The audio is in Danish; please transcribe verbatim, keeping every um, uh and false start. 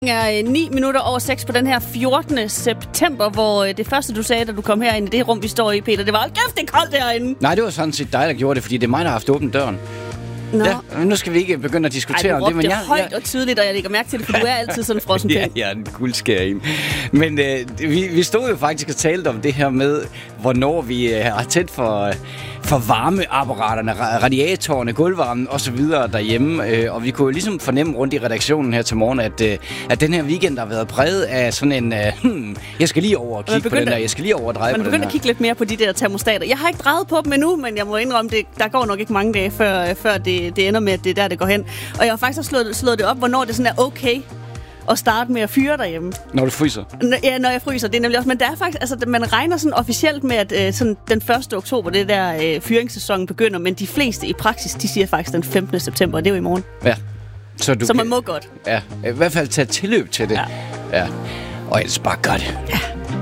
er ni minutter over seks på den her fjortende september, hvor det første, du sagde, da du kom herind i det rum, vi står i, Peter, det var, hold kæft, det er koldt herinde. Nej, det var sådan set dig, der gjorde det, fordi det er mig, der har haft åbent døren. Nå. Ja, nu skal vi ikke begynde at diskutere Ej, om det, men jeg... jeg... højt jeg... og tydeligt, og jeg lægger mærke til det, for du er altid sådan en frossen pind. Ja, jeg er en guldskær i. Men øh, vi, vi stod jo faktisk og talte om det her med, hvornår vi øh, har tæt for, for varmeapparaterne, radiatorerne, gulvvarmen og så videre derhjemme. Øh, og vi kunne jo ligesom fornemme rundt i redaktionen her til morgen, at, øh, at den her weekend har været præget af sådan en... Øh, hmm, jeg skal lige over og kigge på den der, jeg skal lige over og dreje på den her. Man begynder at kigge lidt mere på de der termostater. Jeg har ikke drejet på dem endnu, men jeg må indrømme, det, der går nok ikke mange dage, før, før det, det ender med, at det er der, det går hen. Og jeg har faktisk også slået, slået det op, hvornår det sådan er okay at starte med at fyre derhjemme. Når du fryser? N- ja, når jeg fryser. Det er nemlig også, men der er faktisk, altså, man regner sådan officielt med, at øh, sådan den første oktober, det der øh, fyringssæsonen begynder, men de fleste i praksis, de siger faktisk den femtende september, og det er jo i morgen. Ja. Så, du Så man kan, må godt. Ja, i hvert fald tage tilløb til det. Ja. Ja. Og ellers bare gør det. Ja.